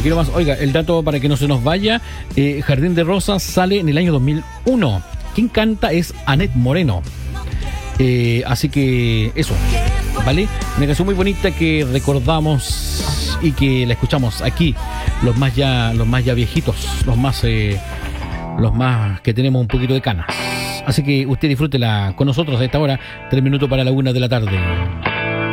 Aquí nomás, oiga, el dato para que no se nos vaya, Jardín de Rosas sale en el año 2001. Quien canta es Annette Moreno. Así que eso, ¿vale? Una canción muy bonita que recordamos y que la escuchamos aquí, los más ya viejitos, los más que tenemos un poquito de canas. Así que usted disfrútela con nosotros a esta hora, 3 minutos para la 1 de la tarde.